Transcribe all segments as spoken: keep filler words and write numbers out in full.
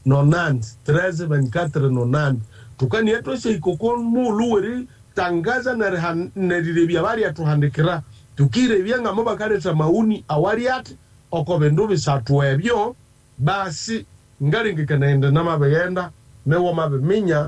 nonante treze veintiquatre nonante tukani yetu se ikokon muluweri tangaza na rehan nerirebia bari atuhandikira tukirebia ngamo bakareta mauni awari ati okobendo bisatwebyo basi ngaringe kanaenda namabegenda mewo mabeminya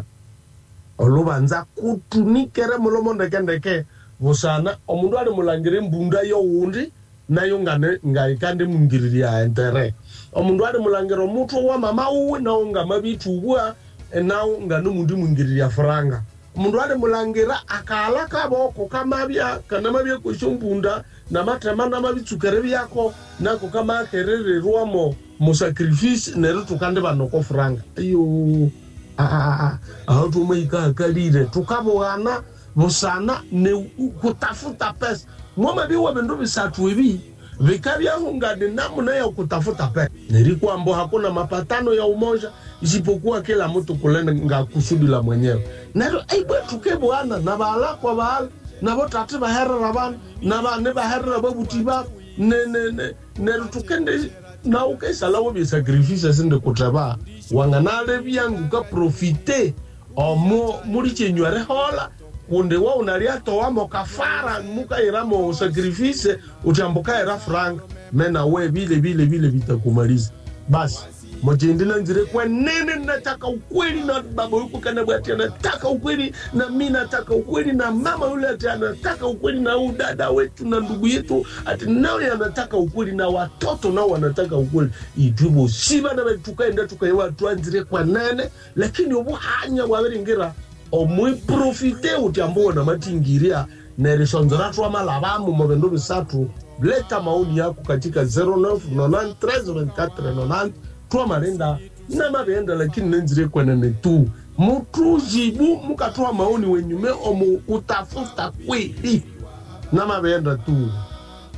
olubanza kutunikere mulomo ndekendeke busana omundu ali mulangire mbunda yo wundi nayo ngane ngaikande mungiriria entere omundu ali mulangire omutu wa mama uwe nawo ngamabitu bwa nawo ngano mundu mungiriria franga omundu ali mulangira akala kaboko kamabya kana mabya kushumbunda na matema na mabitsukere byako nako kama kerererwamo mu sacrifice nerutukande banoko franga ayo ah ah tumeika kalire tukabwana busana ne kutafuta pesa mama biwa bendo bisatu hivi vikabya hungade namna ya kutafuta pesa nilikuwa ambo hakuna mapatano ya umoja isipokuwa kila mtu kulenda ngakusudi la mwenyewe nero aibu tukebwana na bala kwa bala na botatu bahera rabana na bane bahera babutiba ne ne ne nero tukende na ukesa lawo bi sacrifice sinde kutaba wanganale byangu ka profiter omo muri chenyware hola kunde wa unaria toa mokafara muka iramo sacrifice utambuka era frank mena we bile bile bile bitakumaliza basi mojendina nzire kwa nene nataka ukweli na baba yuko kana bwati anataka ukweli na mimi nataka ukweli na mama yule anataka ukweli na udada wetu na ndugu yetu ati nao anataka ukweli na watoto nao wanataka ukweli ijubo siba na tukaenda tukaiwa tuanzire kwa nene lakini obuhanya wabiringira omwe profite utambo na matingiria na resonzora twa malabamu mabendo bisatu leta maoni yako katika zero nine nine treze veintiquatre nonante twa marenda na mabenda lakini nenzire kwa nene tu mutu jibu mukatoa maoni wenyume omu utafuta kweli na mabenda tu